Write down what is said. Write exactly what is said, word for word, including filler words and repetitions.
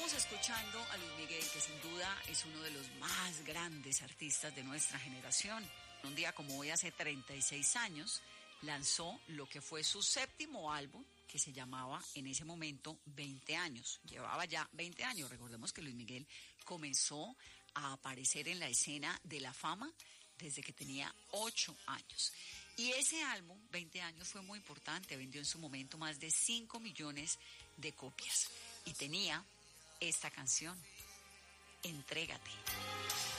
Estamos escuchando a Luis Miguel, que sin duda es uno de los más grandes artistas de nuestra generación. Un día como hoy, hace treinta y seis años, lanzó lo que fue su séptimo álbum, que se llamaba en ese momento veinte años. Llevaba ya veinte años. Recordemos que Luis Miguel comenzó a aparecer en la escena de la fama desde que tenía ocho años. Y ese álbum, veinte años, fue muy importante. Vendió en su momento más de cinco millones de copias. Y tenía esta canción, Entrégate.